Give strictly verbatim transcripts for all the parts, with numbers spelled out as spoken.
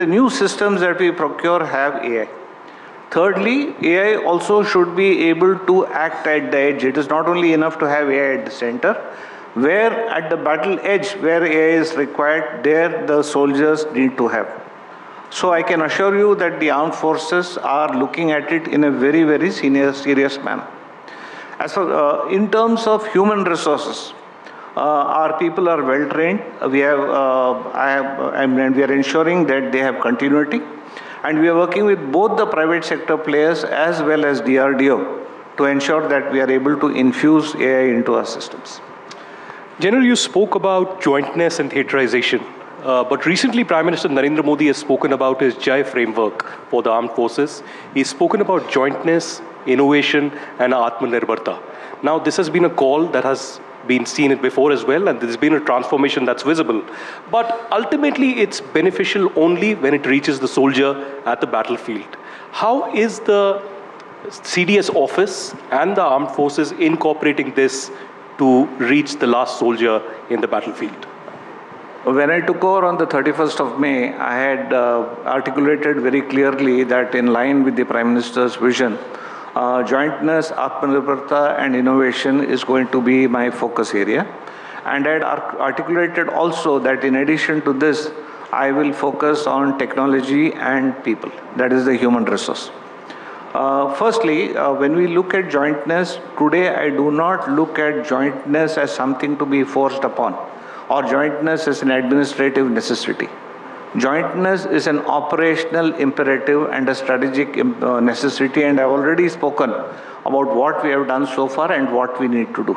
The new systems that we procure have A I. Thirdly, A I also should be able to act at the edge. It is not only enough to have A I at the center, where at the battle edge, where A I is required, there the soldiers need to have. So I can assure you that the armed forces are looking at it in a very, very senior, serious manner. As for, uh, in terms of human resources, uh, our people are well trained. We have, uh, I have, and we are ensuring that they have continuity. And we are working with both the private sector players as well as D R D O to ensure that we are able to infuse A I into our systems. General, you spoke about jointness and theaterization. Uh, but recently, Prime Minister Narendra Modi has spoken about his Jai framework for the armed forces. He's spoken about jointness, innovation, and Atmanirbharta. Now, this has been a call that has been seen it before as well, and there's been a transformation that's visible. But ultimately, it's beneficial only when it reaches the soldier at the battlefield. How is the C D S office and the armed forces incorporating this to reach the last soldier in the battlefield? When I took over on the thirty-first of May, I had uh, articulated very clearly that in line with the Prime Minister's vision, uh, jointness, Atmanirbharta and innovation is going to be my focus area. And I had articulated also that in addition to this, I will focus on technology and people, that is the human resource. Uh, firstly, uh, when we look at jointness, today I do not look at jointness as something to be forced upon, or jointness is an administrative necessity. Jointness is an operational imperative and a strategic uh, necessity, and I've already spoken about what we have done so far and what we need to do.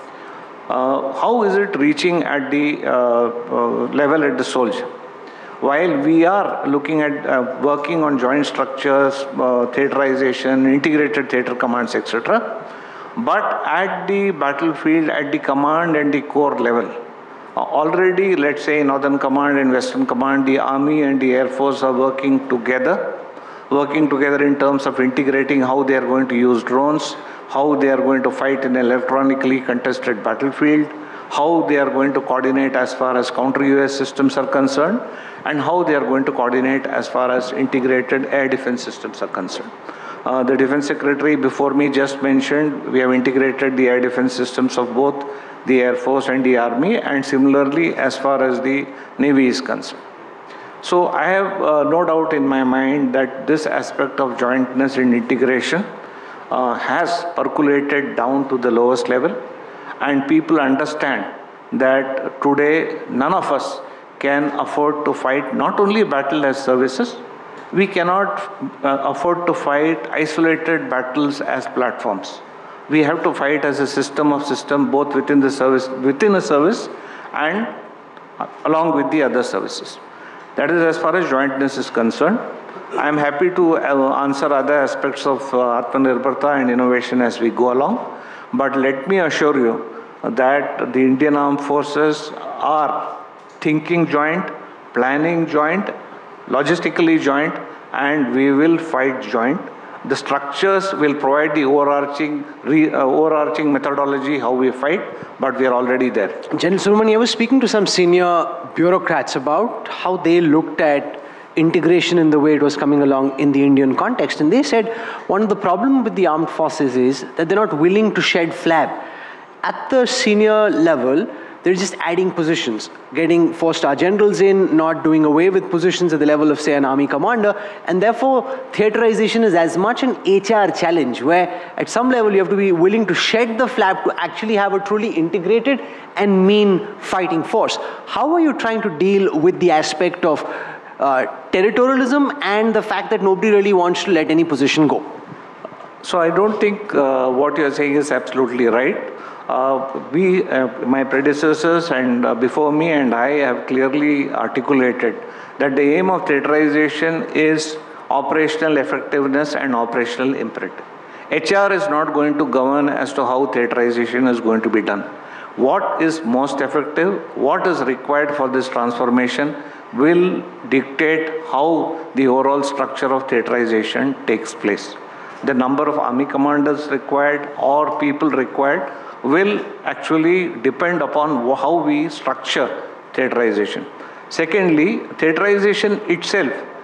Uh, how is it reaching at the uh, uh, level at the soldier? While we are looking at uh, working on joint structures, uh, theaterization, integrated theater commands, et cetera, but at the battlefield, at the command and the corps level, Uh, already, let's say, Northern Command and Western Command, the Army and the Air Force are working together, working together in terms of integrating how they are going to use drones, how they are going to fight in an electronically contested battlefield, how they are going to coordinate as far as counter-U A S systems are concerned, and how they are going to coordinate as far as integrated air defense systems are concerned. Uh, the Defense Secretary before me just mentioned we have integrated the air defense systems of both the Air Force and the Army, and similarly as far as the Navy is concerned. So I have uh, no doubt in my mind that this aspect of jointness and integration uh, has percolated down to the lowest level, and people understand that today none of us can afford to fight not only battle as services, we cannot uh, afford to fight isolated battles as platforms. We have to fight as a system of system, both within the service, within a service and along with the other services. That is as far as jointness is concerned. I am happy to uh, answer other aspects of uh, Atmanirbharta and innovation as we go along. But let me assure you that the Indian Armed Forces are thinking joint, planning joint, logistically joint, and we will fight joint. The structures will provide the overarching, re, uh, overarching methodology how we fight, but we are already there. General Subramanian, I was speaking to some senior bureaucrats about how they looked at integration in the way it was coming along in the Indian context, and they said one of the problems with the armed forces is that they're not willing to shed flab. At the senior level, they're just adding positions, getting four-star generals in, not doing away with positions at the level of, say, an army commander. And therefore, theaterization is as much an H R challenge, where at some level you have to be willing to shed the flap to actually have a truly integrated and mean fighting force. How are you trying to deal with the aspect of uh, territorialism and the fact that nobody really wants to let any position go? So I don't think uh, what you're saying is absolutely right. Uh, we, uh, my predecessors and uh, before me and I have clearly articulated that the aim of theaterization is operational effectiveness and operational imperative. H R is not going to govern as to how theaterization is going to be done. What is most effective, what is required for this transformation will dictate how the overall structure of theaterization takes place. The number of army commanders required or people required will actually depend upon how we structure theaterization. Secondly, theaterization itself